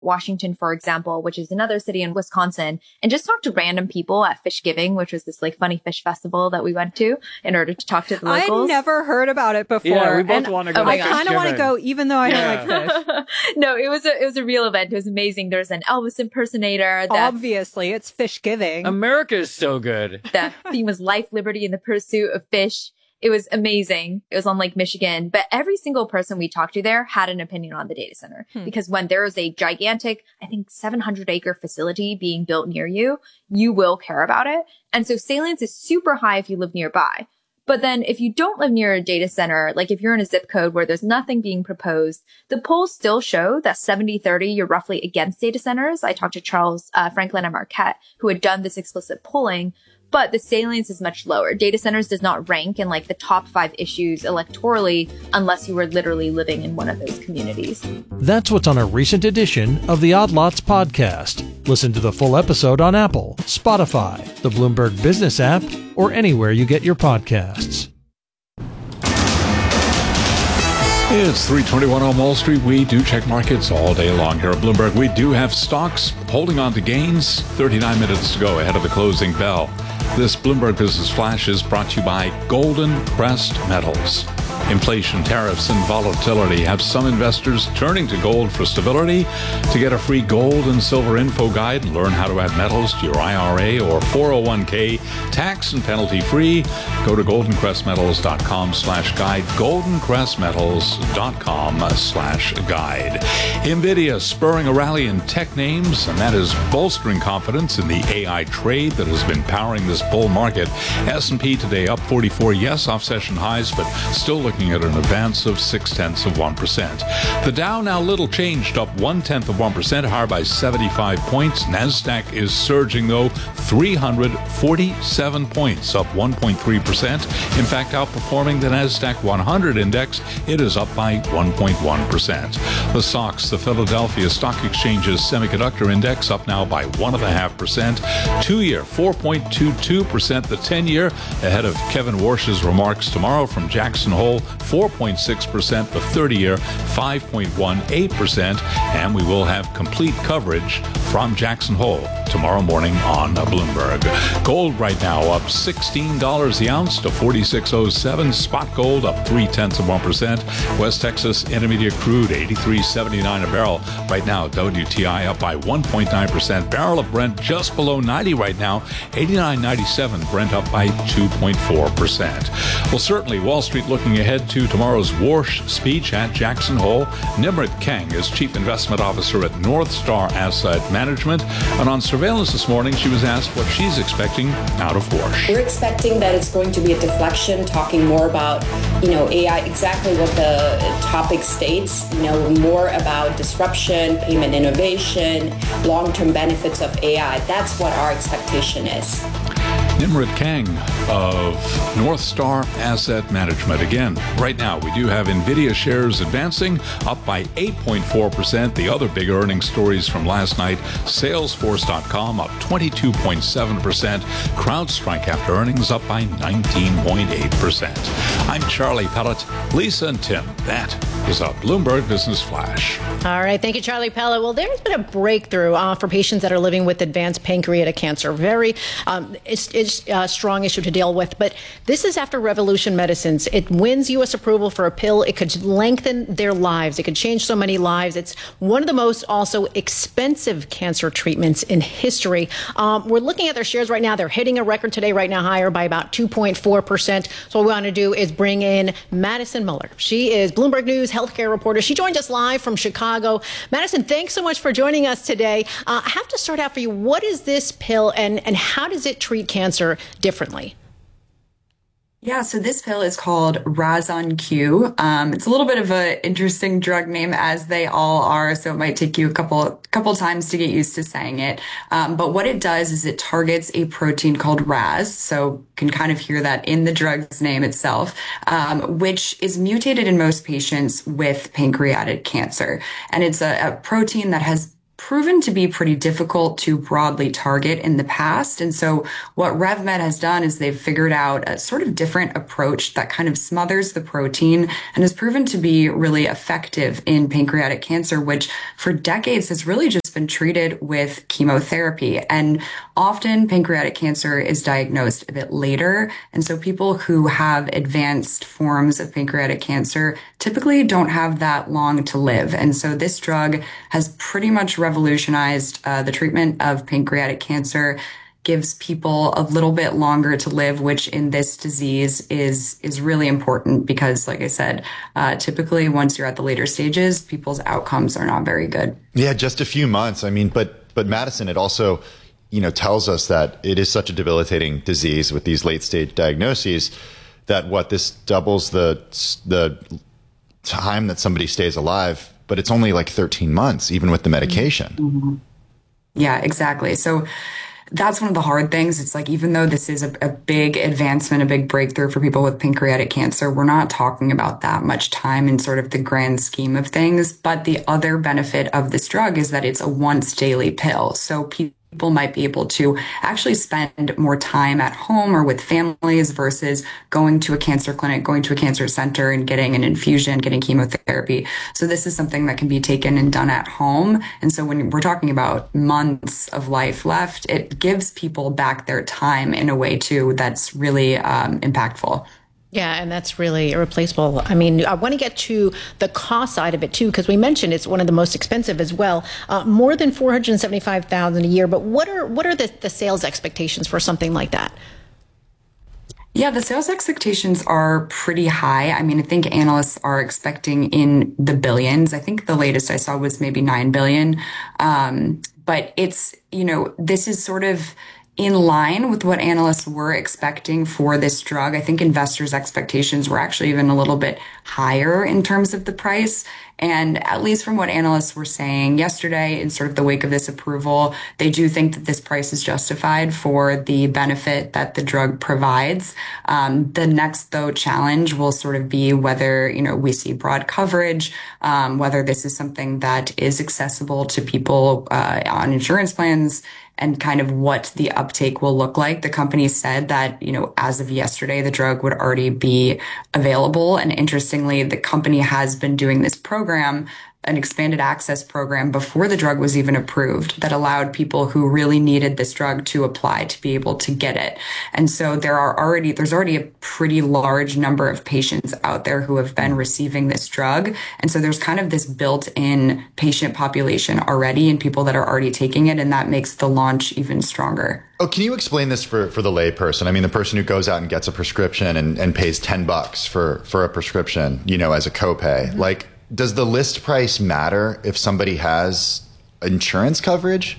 Washington, for example, which is another city in Wisconsin, and just talk to random people at Fishgiving, which was this like funny fish festival that we went to in order to talk to the locals. I'd never heard about it before. Yeah, we both want to go. I kind of want to go, even though I don't like fish. No, it was a real event. It was amazing. There was an Elvis impersonator. Obviously, it's Fishgiving. America is so good. The theme was life, liberty, and the pursuit of fish. It was amazing. It was on Lake Michigan, but every single person we talked to there had an opinion on the data center because when there is a gigantic, I think 700-acre facility being built near you, you will care about it. And so salience is super high if you live nearby. But then if you don't live near a data center, like if you're in a zip code where there's nothing being proposed, the polls still show that 70-30, you're roughly against data centers. I talked to Charles Franklin and Marquette, who had done this explicit polling. But the salience is much lower. Data centers does not rank in like the top 5 issues electorally unless you were literally living in one of those communities. That's what's on a recent edition of the Odd Lots podcast. Listen to the full episode on Apple, Spotify, the Bloomberg Business app, or anywhere you get your podcasts. It's 3:21 on Wall Street. We do check markets all day long here at Bloomberg. We do have stocks holding on to gains. 39 minutes to go ahead of the closing bell. This Bloomberg Business Flash is brought to you by Golden Crest Metals. Inflation, tariffs, and volatility have some investors turning to gold for stability. To get a free gold and silver info guide and learn how to add metals to your IRA or 401k tax and penalty free, go to goldencrestmetals.com/guide, goldencrestmetals.com/guide. NVIDIA spurring a rally in tech names, and that is bolstering confidence in the AI trade that has been powering this bull market. S&P today up 44, yes, off session highs, but still looking at an advance of 0.6%. The Dow now little changed, up 0.1%, higher by 75 points. NASDAQ is surging, though, 347 points, up 1.3%. In fact, outperforming the NASDAQ 100 index, it is up by 1.1%. The SOX, the Philadelphia Stock Exchange's semiconductor index, up now by 1.5%. 2-year, 4.22%. The 10-year, ahead of Kevin Warsh's remarks tomorrow from Jackson Hole, 4.6%, the 30-year, 5.18%, and we will have complete coverage from Jackson Hole tomorrow morning on Bloomberg. Gold right now up $16 the ounce to 46.07. Spot gold up 0.3%. West Texas Intermediate crude 83.79 a barrel. Right now, WTI up by 1.9%. Barrel of Brent just below 90 right now, 89.97. Brent up by 2.4%. Well, certainly Wall Street looking ahead to tomorrow's Warsh speech at Jackson Hole. Nimrit Kang is Chief Investment Officer at North Star Asset Management. And on surveillance this morning, she was asked what she's expecting out of Warsh. We're expecting that it's going to be a deflection, talking more about, AI, exactly what the topic states, more about disruption, payment innovation, long-term benefits of AI. That's what our expectation is. Nimrit Kang of North Star Asset Management. Again, right now we do have NVIDIA shares advancing, up by 8.4%. The other big earnings stories from last night, Salesforce.com up 22.7%. CrowdStrike after earnings up by 19.8%. I'm Charlie Pellet, Lisa and Tim. That is a Bloomberg Business Flash. All right. Thank you, Charlie Pellet. Well, there's been a breakthrough for patients that are living with advanced pancreatic cancer. Very it's a strong issue to deal with. But this is after Revolution Medicines. It wins U.S. approval for a pill. It could lengthen their lives. It could change so many lives. It's one of the most also expensive cancer treatments in history. We're looking at their shares right now. They're hitting a record today right now, higher by about 2.4%. So what we want to do is bring in Madison Muller. She is Bloomberg News healthcare reporter. She joined us live from Chicago. Madison, thanks so much for joining us today. I have to start out for you. What is this pill and how does it treat cancer differently? Yeah, so this pill is called Razon-Q. It's a little bit of an interesting drug name, as they all are, so it might take you a couple times to get used to saying it. But what it does is it targets a protein called Raz, so you can kind of hear that in the drug's name itself, which is mutated in most patients with pancreatic cancer. And it's a protein that has proven to be pretty difficult to broadly target in the past. And so what RevMed has done is they've figured out a sort of different approach that kind of smothers the protein and has proven to be really effective in pancreatic cancer, which for decades has really just been treated with chemotherapy. And often pancreatic cancer is diagnosed a bit later. And so people who have advanced forms of pancreatic cancer typically don't have that long to live. And so this drug has pretty much revolutionized the treatment of pancreatic cancer, gives people a little bit longer to live, which in this disease is really important because, like I said, typically once you're at the later stages, people's outcomes are not very good. Yeah, just a few months. I mean, but Madison, it also, tells us that it is such a debilitating disease with these late stage diagnoses that this doubles the time that somebody stays alive, but it's only like 13 months, even with the medication. Mm-hmm. Yeah, exactly. So that's one of the hard things. It's like, even though this is a big advancement, a big breakthrough for people with pancreatic cancer, we're not talking about that much time in sort of the grand scheme of things. But the other benefit of this drug is that it's a once daily pill. So people might be able to actually spend more time at home or with families versus going to a cancer clinic, going to a cancer center and getting an infusion, getting chemotherapy. So this is something that can be taken and done at home. And so when we're talking about months of life left, it gives people back their time in a way too that's really impactful. Yeah, and that's really irreplaceable. I mean, I want to get to the cost side of it too, because we mentioned it's one of the most expensive as well, more than $475,000 a year. But what are the sales expectations for something like that? Yeah, the sales expectations are pretty high. I mean, I think analysts are expecting in the billions. I think the latest I saw was maybe 9 billion. But it's, this is sort of in line with what analysts were expecting for this drug. I think investors' expectations were actually even a little bit higher in terms of the price. And at least from what analysts were saying yesterday, in sort of the wake of this approval, they do think that this price is justified for the benefit that the drug provides. The next, though, challenge will sort of be whether, we see broad coverage, whether this is something that is accessible to people on insurance plans, and kind of what the uptake will look like. The company said that, as of yesterday, the drug would already be available. And interestingly, the company has been doing this program, an expanded access program, before the drug was even approved, that allowed people who really needed this drug to apply to be able to get it. And so there's already a pretty large number of patients out there who have been receiving this drug. And so there's kind of this built-in patient population already and people that are already taking it. And that makes the launch even stronger. Oh, can you explain this for the layperson? I mean, the person who goes out and gets a prescription and pays $10 for a prescription, as a copay, mm-hmm. Like, does the list price matter if somebody has insurance coverage?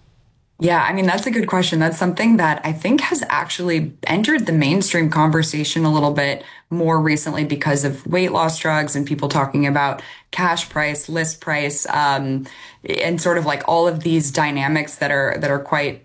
Yeah, I mean, that's a good question. That's something that I think has actually entered the mainstream conversation a little bit more recently because of weight loss drugs and people talking about cash price, list price, and sort of like all of these dynamics that are quite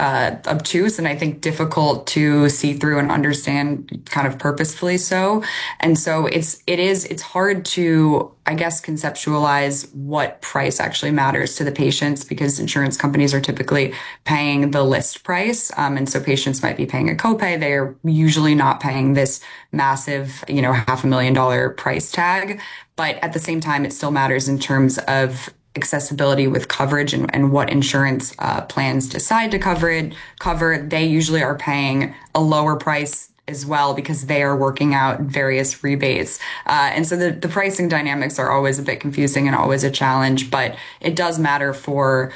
obtuse and I think difficult to see through and understand kind of purposefully so. And so it's hard to, I guess, conceptualize what price actually matters to the patients because insurance companies are typically paying the list price. And so patients might be paying a copay. They are usually not paying this massive, $500,000 price tag. But at the same time, it still matters in terms of accessibility with coverage and what insurance plans decide to cover. They usually are paying a lower price as well because they are working out various rebates. And so the pricing dynamics are always a bit confusing and always a challenge, but it does matter for,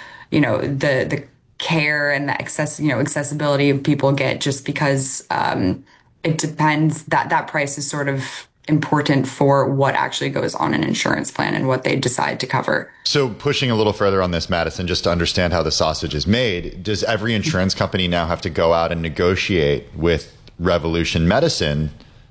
the care and the accessibility people get just because it depends that price is sort of important for what actually goes on an insurance plan and what they decide to cover. So pushing a little further on this, Madison, just to understand how the sausage is made, does every insurance company now have to go out and negotiate with Revolution Medicine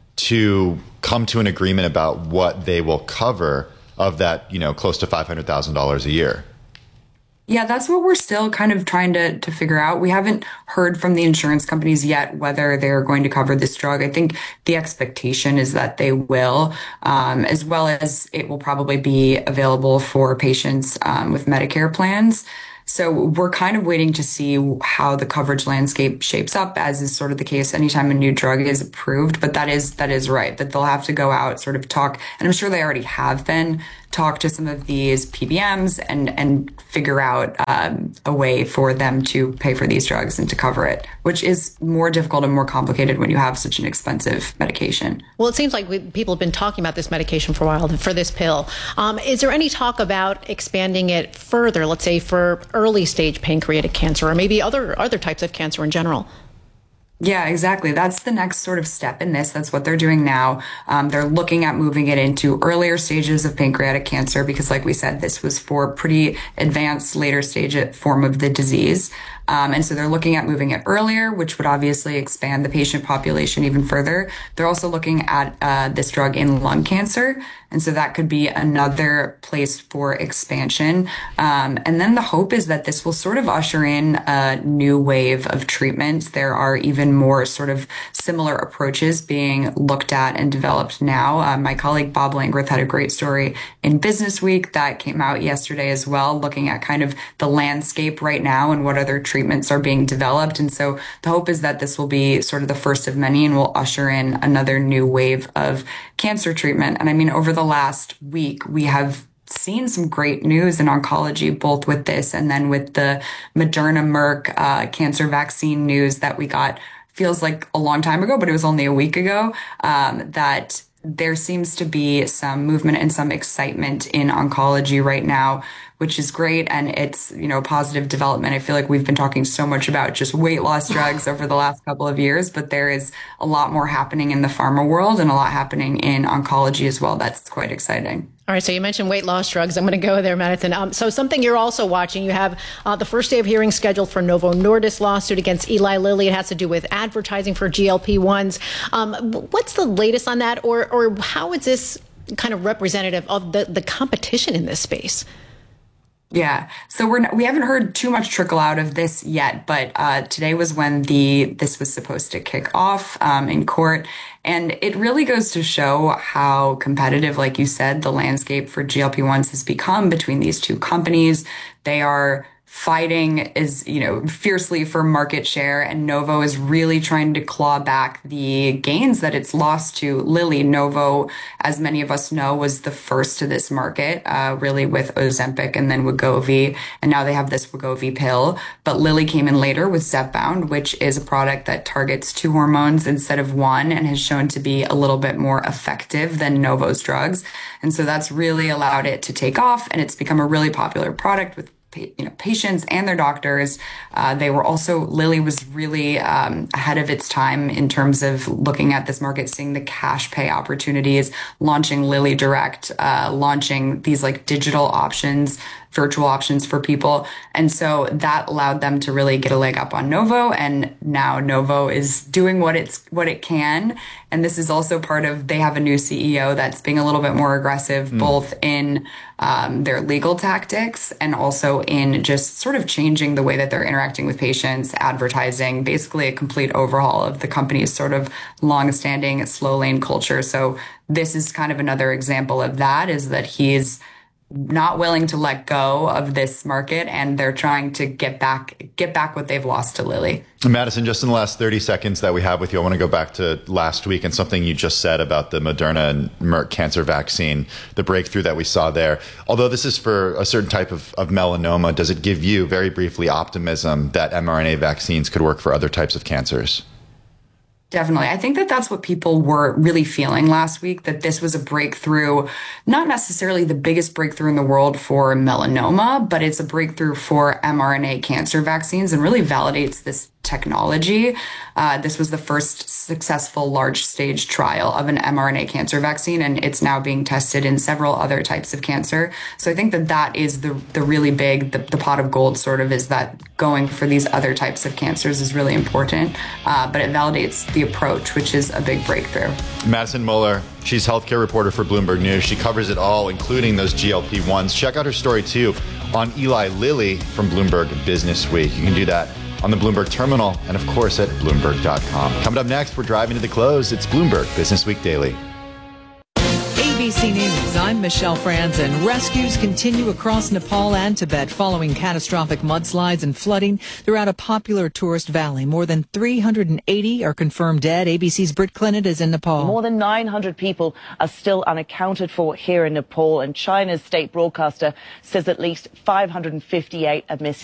to come to an agreement about what they will cover of that, close to $500,000 a year? Yeah, that's what we're still kind of trying to figure out. We haven't heard from the insurance companies yet whether they're going to cover this drug. I think the expectation is that they will, as well as it will probably be available for patients with Medicare plans. So we're kind of waiting to see how the coverage landscape shapes up, as is sort of the case anytime a new drug is approved. But that is right, that they'll have to go out, sort of talk, and I'm sure they already have been, talk to some of these PBMs and figure out a way for them to pay for these drugs and to cover it, which is more difficult and more complicated when you have such an expensive medication. Well, it seems like people have been talking about this medication for a while, for this pill. Is there any talk about expanding it further, let's say for early stage pancreatic cancer or maybe other types of cancer in general? Yeah, exactly. That's the next sort of step in this. That's what they're doing now. They're looking at moving it into earlier stages of pancreatic cancer because, like we said, this was for pretty advanced later stage form of the disease. And so they're looking at moving it earlier, which would obviously expand the patient population even further. They're also looking at this drug in lung cancer. And so that could be another place for expansion. And then the hope is that this will sort of usher in a new wave of treatments. There are even more sort of similar approaches being looked at and developed now. My colleague Bob Langworth had a great story in Business Week that came out yesterday as well, looking at kind of the landscape right now and what other treatments are being developed. And so the hope is that this will be sort of the first of many and will usher in another new wave of cancer treatment. And I mean, over the last week, we have seen some great news in oncology, both with this and then with the Moderna Merck cancer vaccine news that we got, feels like a long time ago, but it was only a week ago, that there seems to be some movement and some excitement in oncology right now, which is great. And it's, positive development. I feel like we've been talking so much about just weight loss drugs over the last couple of years, but there is a lot more happening in the pharma world and a lot happening in oncology as well. That's quite exciting. All right, so you mentioned weight loss drugs. I'm going to go there, Madison. So something you're also watching, you have the first day of hearing scheduled for Novo Nordisk lawsuit against Eli Lilly. It has to do with advertising for GLP-1s. What's the latest on that, or how is this kind of representative of the competition in this space? Yeah. So we haven't heard too much trickle out of this yet, but today was when this was supposed to kick off in court. And it really goes to show how competitive, like you said, the landscape for GLP-1s has become between these two companies. They are fighting fiercely for market share, and Novo is really trying to claw back the gains that it's lost to Lilly. Novo, as many of us know, was the first to this market, really with Ozempic and then Wegovy, and now they have this Wegovy pill. But Lilly came in later with Zepbound, which is a product that targets 2 hormones instead of 1 and has shown to be a little bit more effective than Novo's drugs. And so that's really allowed it to take off, and it's become a really popular product with patients and their doctors. Lilly was really ahead of its time in terms of looking at this market, seeing the cash pay opportunities, launching Lilly Direct, launching these like digital options, virtual options for people. And so that allowed them to really get a leg up on Novo. And now Novo is doing what it can. And this is also they have a new CEO that's being a little bit more aggressive, both in their legal tactics and also in just sort of changing the way that they're interacting with patients, advertising, basically a complete overhaul of the company's sort of long-standing slow lane culture. So this is kind of another example of that, is that he's not willing to let go of this market, and they're trying to get back what they've lost to Lilly. Madison, just in the last 30 seconds that we have with you, I want to go back to last week and something you just said about the Moderna and Merck cancer vaccine, the breakthrough that we saw there. Although this is for a certain type of melanoma, does it give you, very briefly, optimism that mRNA vaccines could work for other types of cancers? Definitely. I think that that's what people were really feeling last week, that this was a breakthrough, not necessarily the biggest breakthrough in the world for melanoma, but it's a breakthrough for mRNA cancer vaccines and really validates this technology. This was the first successful large stage trial of an mRNA cancer vaccine, and it's now being tested in several other types of cancer. So I think that is the really big, the pot of gold sort of, is that going for these other types of cancers is really important, but it validates the approach, which is a big breakthrough. Madison Muller, she's healthcare reporter for Bloomberg News. She covers it all, including those GLP-1s. Check out her story too on Eli Lilly from Bloomberg Business Week. You can do that on the Bloomberg Terminal and, of course, at Bloomberg.com. Coming up next, we're driving to the close. It's Bloomberg Business Week Daily. ABC News, I'm Michelle Franzen. Rescues continue across Nepal and Tibet following catastrophic mudslides and flooding throughout a popular tourist valley. More than 380 are confirmed dead. ABC's Britt Clinton is in Nepal. More than 900 people are still unaccounted for here in Nepal, and China's state broadcaster says at least 558 are missing.